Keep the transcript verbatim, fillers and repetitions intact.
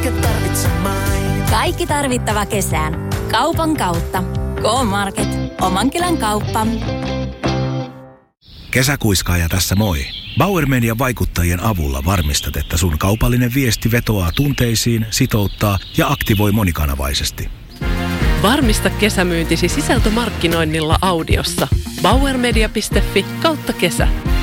Kaikki tarvitsemai. Kaikki tarvittava kesään. Kaupan kautta. K-Market. Oman kylän kauppa. Kesäkuiskaaja tässä moi. Bauer Median vaikuttajien avulla varmistat, että sun kaupallinen viesti vetoaa tunteisiin, sitouttaa ja aktivoi monikanavaisesti. Varmista kesämyyntisi sisältömarkkinoinnilla audiossa. bauermedia piste fi kautta kesä.